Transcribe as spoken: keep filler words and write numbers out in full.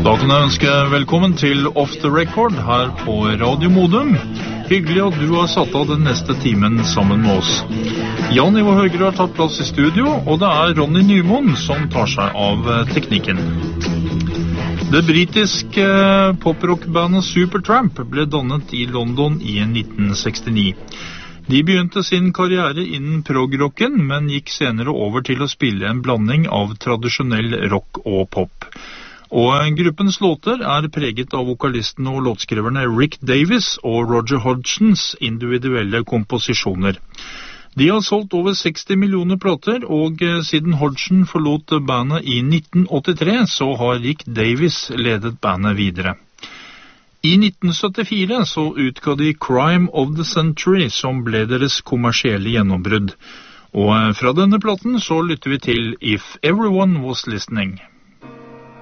Da kan jeg ønske velkommen til Off the Record her på Radio Modum. Hyggelig at du har satt av den neste timen sammen med oss. Jan Ivo Høyre har tatt plass i studio, og det er Ronny Nymoen som tar seg av teknikken. Det britiske poprockbandet Supertramp ble dannet i London i nitten sekstini. De begynte sin karriere innen prog-rocken, men gikk senere over til å spille en blanding av tradisjonell rock og pop. Og gruppens låter er preget av vokalistene og låtskriverne Rick Davies og Roger Hodgsons individuelle komposisjoner. De har solgt over seksti millioner plater, og siden Hodgson forlot bandet i nitten åttitre, så har Rick Davies ledet bandet videre. I nitten syttifire så utga de Crime of the Century, som ble deres kommersielle gjennombrudd. Og fra denne platen så lytter vi til If Everyone Was Listening.